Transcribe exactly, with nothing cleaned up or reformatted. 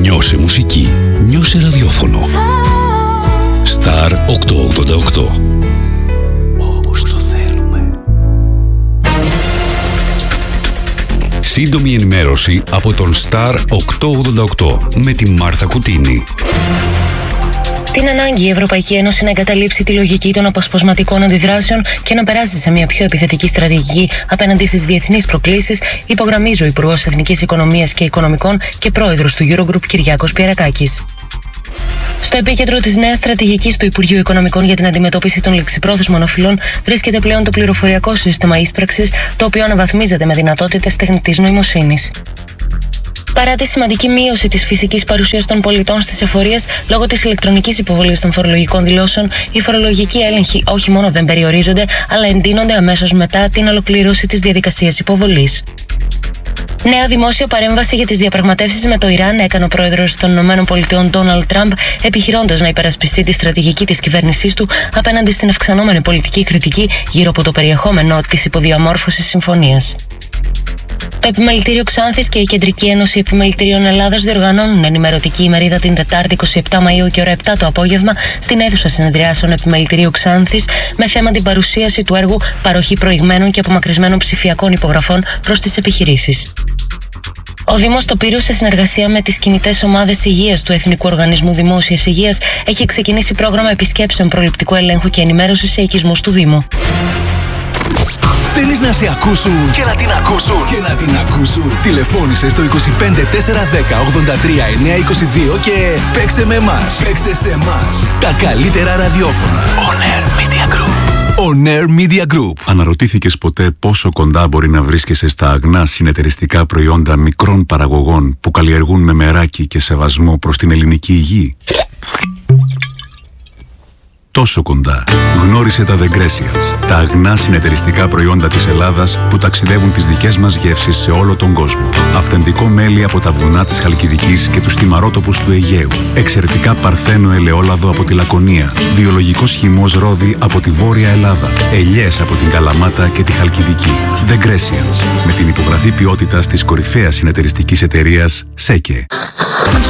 Νιώσε μουσική. Νιώσε ραδιόφωνο. Σταρ οκτακόσια ογδόντα οκτώ. Όπως το θέλουμε. Σύντομη ενημέρωση από τον Σταρ οκτακόσια ογδόντα οκτώ με τη Μάρθα Κουτίνη. Την ανάγκη η Ευρωπαϊκή Ένωση να εγκαταλείψει τη λογική των αποσπασματικών αντιδράσεων και να περάσει σε μια πιο επιθετική στρατηγική απέναντι στις διεθνείς προκλήσεις, υπογραμμίζει ο Υπουργός Εθνικής Οικονομίας και Οικονομικών και Πρόεδρος του Eurogroup Κυριάκος Πιερακάκης. Στο επίκεντρο της νέας στρατηγικής του Υπουργείου Οικονομικών για την αντιμετώπιση των ληξιπρόθεσμων οφειλών βρίσκεται πλέον το πληροφοριακό σύστημα ίσπραξης, το οποίο αναβαθμίζεται με δυνατότητες τεχνητής νοημοσύνης. Παρά τη σημαντική μείωση της φυσικής παρουσίας των πολιτών στις εφορίες λόγω της ηλεκτρονικής υποβολής των φορολογικών δηλώσεων, οι φορολογικοί έλεγχοι όχι μόνο δεν περιορίζονται, αλλά εντείνονται αμέσως μετά την ολοκλήρωση της διαδικασίας υποβολής. Νέα δημόσια παρέμβαση για τις διαπραγματεύσεις με το Ιράν έκανε ο πρόεδρος των ΗΠΑ Ντόναλντ Τραμπ, επιχειρώντας να υπερασπιστεί τη στρατηγική της κυβέρνησής του απέναντι στην αυξανόμενη πολιτική κριτική γύρω από το περιεχόμενο της υποδιαμόρφωσης συμφωνίας. Το Επιμελητήριο Ξάνθης και η Κεντρική Ένωση Επιμελητηρίων Ελλάδας διοργανώνουν ενημερωτική ημερίδα την Τετάρτη εικοστή επτάτη Μαΐου και ώρα επτά το απόγευμα στην αίθουσα συνεδριάσεων Επιμελητηρίου Ξάνθης με θέμα την παρουσίαση του έργου παροχή προηγμένων και απομακρυσμένων ψηφιακών υπογραφών προς τις επιχειρήσεις. Ο Δήμος Τοπύρου, σε συνεργασία με τις κινητές ομάδες υγείας του Εθνικού Οργανισμού Δημόσιας Υγείας, έχει ξεκινήσει πρόγραμμα επισκέψεων προληπτικού ελέγχου και ενημέρωσης σε οικισμούς του Δήμου. Θέλεις να σε ακούσουν και να την ακούσουν και να την ακούσουν. Τηλεφώνησε στο είκοσι πέντε τετρακόσια δέκα ογδόντα τρία εννιακόσια είκοσι δύο και παίξε με εμάς. Παίξε σε εμάς. Τα καλύτερα ραδιόφωνα. On Air Media Group. On Air Media Group. Αναρωτήθηκες ποτέ πόσο κοντά μπορεί να βρίσκεσαι στα αγνά συνεταιριστικά προϊόντα μικρών παραγωγών που καλλιεργούν με μεράκι και σεβασμό προς την ελληνική υγεία? Τόσο κοντά. Γνώρισε τα The Grecians, τα αγνά συνεταιριστικά προϊόντα της Ελλάδας που ταξιδεύουν τις δικές μας γεύσεις σε όλο τον κόσμο. Αυθεντικό μέλι από τα βουνά της Χαλκιδικής και τους στιμαρότοπους του Αιγαίου. Εξαιρετικά παρθένο ελαιόλαδο από τη Λακωνία. Βιολογικός χυμός ρόδι από τη Βόρεια Ελλάδα. Ελιές από την Καλαμάτα και τη Χαλκιδική. The Grecians, με την υπογραφή ποιότητας της κορυφαίας συνεταιριστικής εταιρείας ΣΕΚΕ.